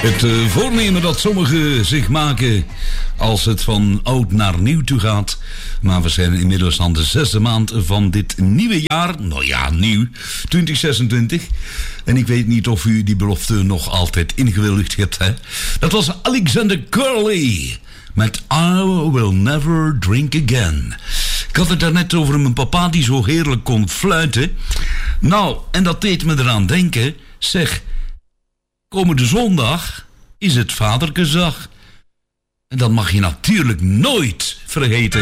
Het voornemen dat sommigen zich maken als het van oud naar nieuw toe gaat. Maar we zijn inmiddels aan de 6e maand van dit nieuwe jaar. Nou ja, nieuw. 2026. En ik weet niet of u die belofte nog altijd ingewilligd hebt, hè? Dat was Alexander Curly met I Will Never Drink Again. Ik had het daarnet over mijn papa die zo heerlijk kon fluiten. Nou, en dat deed me eraan denken. Zeg, komende zondag is het Vaderkesdag. En dat mag je natuurlijk nooit vergeten.